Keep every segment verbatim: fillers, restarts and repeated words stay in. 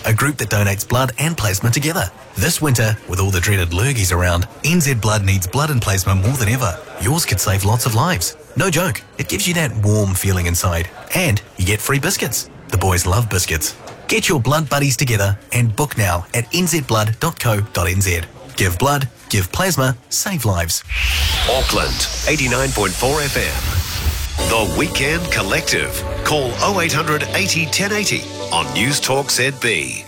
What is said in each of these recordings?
a group that donates blood and plasma together. This winter, with all the dreaded lurgies around, N Z Blood needs blood and plasma more than ever. Yours could save lots of lives. No joke, it gives you that warm feeling inside. And you get free biscuits. The boys love biscuits. Get your blood buddies together and book now at n z blood dot co dot n z. Give blood, give plasma, save lives. Auckland, eighty-nine point four F M. The Weekend Collective. Call oh eight hundred eighty ten eighty on News Talk Z B.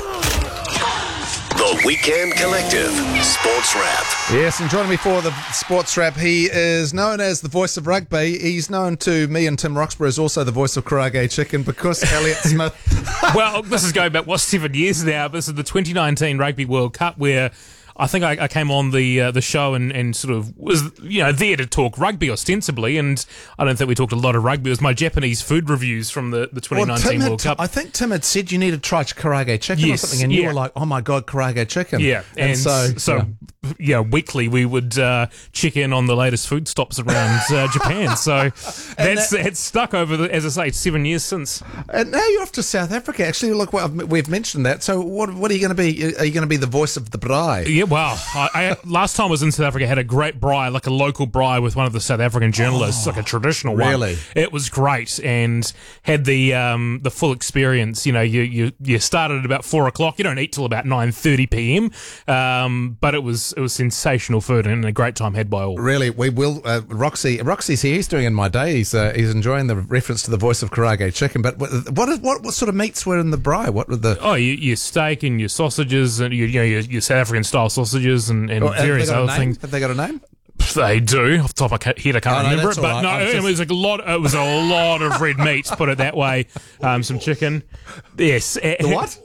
The Weekend Collective, Sports Wrap. Yes, and joining me for the Sports Wrap, he is known as the voice of rugby. He's known to me and Tim Roxburgh as also the voice of Karage Chicken because Elliott Smith. Well, this is going back, what, seven years now. This is the twenty nineteen Rugby World Cup where I think I, I came on the uh, the show and, and sort of was, you know, there to talk rugby ostensibly, and I don't think we talked a lot of rugby. It was my Japanese food reviews from the, the twenty nineteen well, World Tim Cup. Had, I think Tim had said you need to try Karage Chicken yes, or something, and you yeah. were like, oh my God, Karage Chicken. Yeah, and, and, so, so yeah. yeah, weekly we would uh, check in on the latest food stops around uh, Japan. So that's that, it's stuck over, the, as I say, seven years since. And now you're off to South Africa. Actually, look, well, we've mentioned that. So what what are you going to be? Are you going to be the voice of the braai? Yeah, well, I, I last time I was in South Africa, I had a great braai, like a local braai with one of the South African journalists, oh, like a traditional one. Really? It was great and had the um, the full experience. You know, you, you you started at about four o'clock. You don't eat till about nine thirty p.m. Um, but it was it was sensational food and a great time had by all. Really, we will. Uh, Roxy, Roxy's here. He's doing in my day. He's uh, he's enjoying the reference to the voice of Karage Chicken. But what what, is, what what sort of meats were in the braai? What were the? Oh, your, your steak and your sausages and your, you know your, your South African style sausages and, and oh, various other things. Have they got a name? They do. Off the top of my head, I can't oh, no, remember it, but right. no, just... it was a lot. It was a lot of red meat. Put it that way. Um, some chicken. Yes. The what?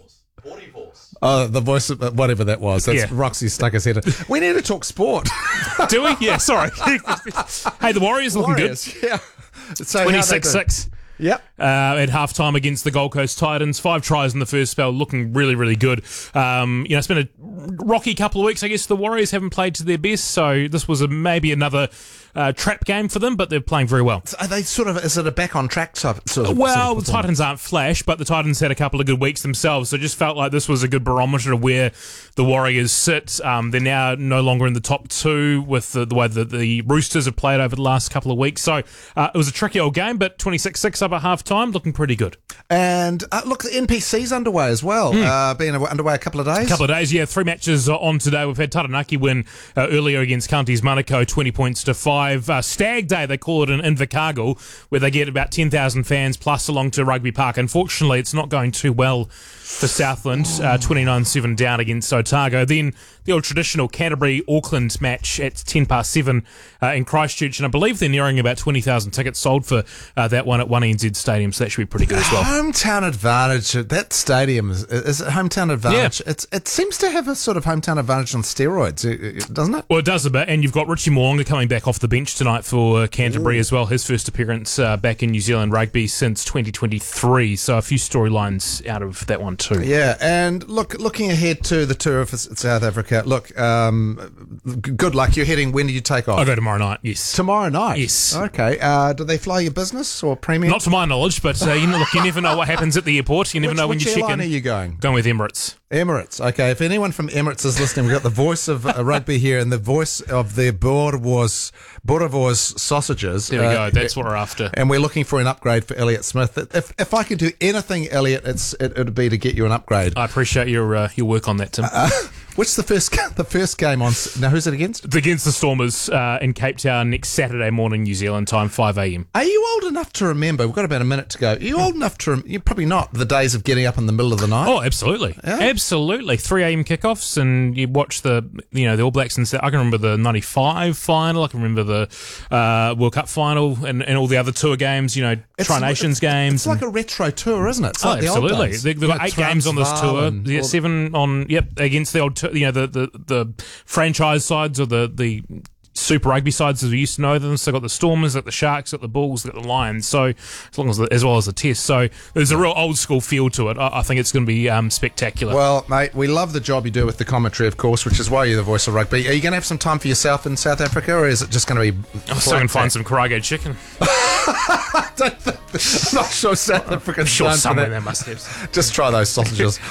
Oh, the voice of whatever that was. That's yeah. Roxy stuck his head in. We need to talk sport. Do we? Yeah. Sorry. Hey, the Warriors looking Warriors, good. Yeah. So twenty-six six. Yep. Uh, at halftime against the Gold Coast Titans. Five tries in the first spell, looking really, really good. Um, you know, it's been a rocky couple of weeks. I guess the Warriors haven't played to their best, so this was a, maybe another uh, trap game for them, but they're playing very well. Are they sort of, is it a back on track type sort of? Well, sort of the Titans aren't flash, but the Titans had a couple of good weeks themselves, so it just felt like this was a good barometer of where the Warriors sit. Um, they're now no longer in the top two with the, the way that the Roosters have played over the last couple of weeks. So uh, it was a tricky old game, but twenty-six six up at half time, looking pretty good. And uh, look, the N P C's underway as well. Mm. Uh, been underway a couple of days. A couple of days, yeah. Three matches on today. We've had Taranaki win uh, earlier against Counties Manukau, twenty points to five. Uh, Stag Day, they call it in Invercargill, where they get about ten thousand fans plus along to Rugby Park. Unfortunately, it's not going too well for Southland, uh, twenty-nine seven down against Otago. Then the old traditional Canterbury-Auckland match at ten past seven uh, in Christchurch, and I believe they're nearing about twenty thousand tickets sold for uh, that one at one N Z Stadium, so that should be pretty good as well. Hometown advantage, that stadium is, is it hometown advantage. Yeah. It's, it seems to have a sort of hometown advantage on steroids, doesn't it? Well, it does a bit, and you've got Richie Mo'unga coming back off the bench tonight for Canterbury Ooh. as well, his first appearance uh, back in New Zealand rugby since twenty twenty-three, so a few storylines out of that one too. Yeah, and look, looking ahead to the tour of South Africa, look, um, good luck. You're heading, when do you take off? I go tomorrow night, yes. Tomorrow night? Yes. Okay. Uh, do they fly your business or premium? Not to my knowledge, but uh, you know, look, you never know what happens at the airport. You never which, know when which you check in. Which airline are you going? Going with Emirates. Emirates. Okay, if anyone from Emirates is listening, we've got the voice of uh, rugby here and the voice of the Boerewors, Boerewors sausages. There we uh, go. That's what we're after. And we're looking for an upgrade for Elliott Smith. If if I could do anything, Elliott, it's it would be to get you an upgrade. I appreciate your uh, your work on that, Tim. Uh, What's the first the first game on? Now, who's it against? It's against the Stormers uh, in Cape Town next Saturday morning, New Zealand time, five a.m. Are you old enough to remember? We've got about a minute to go. Are you old enough to? Rem- you're probably not. The days of getting up in the middle of the night. Oh, absolutely, Yeah? absolutely. three a.m. kickoffs, and you watch the you know the All Blacks and I can remember the ninety-five final. I can remember the uh, World Cup final and, and all the other tour games. You know, It's- Tri Nations it's, games. It's like a retro tour, isn't it? It's Oh, like the old absolutely. days. They, they've got Like eight games on this Transvaal tour. and Yeah, all- seven on, yep, against the old, t- you know, the, the, the franchise sides or the, the Super Rugby sides as we used to know them. So got the Stormers, got the Sharks, got the Bulls, got the Lions. So as long as the, as well as the Test. So there's a real old school feel to it. I, I think it's going to be um, spectacular. Well, mate, we love the job you do with the commentary, of course, which is why you're the voice of rugby. Are you going to have some time for yourself in South Africa, or is it just going to be? I'm still going to find some Karage chicken. I don't think, I'm not sure South Africans I'm sure known for somewhere that. they must have. Just try those sausages.